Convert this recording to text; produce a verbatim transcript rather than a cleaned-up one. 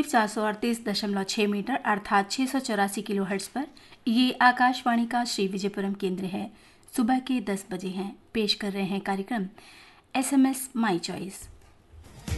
चार सौ अड़तीस दशमलव छः मीटर अर्थात छः सौ चौरासी किलो हर्ट्ज पर ये आकाशवाणी का श्री विजयपुरम केंद्र है। सुबह के दस बजे हैं। पेश कर रहे हैं कार्यक्रम S M S my choice.